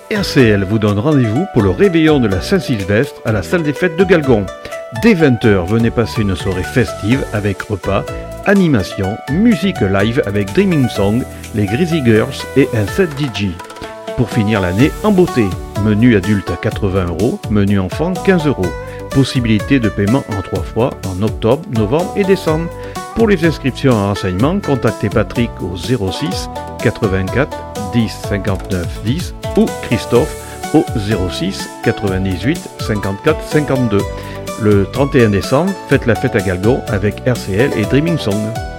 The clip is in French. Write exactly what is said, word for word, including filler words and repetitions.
R C L vous donne rendez-vous pour le réveillon de la Saint-Sylvestre à la salle des fêtes de Galgon. Dès vingt heures, venez passer une soirée festive avec repas, animation, musique live avec Dreaming Song, les Greasy Girls et un set D J. Pour finir l'année en beauté, menu adulte à quatre-vingts euros, menu enfant quinze euros. Possibilité de paiement en trois fois en octobre, novembre et décembre. Pour les inscriptions et renseignements, contactez Patrick au zéro six quatre-vingt-quatre dix cinquante-neuf dix ou Christophe au zéro six quatre-vingt-dix-huit cinquante-quatre cinquante-deux. Le trente et un décembre, faites la fête à Galgon avec R C L et Dreaming Song.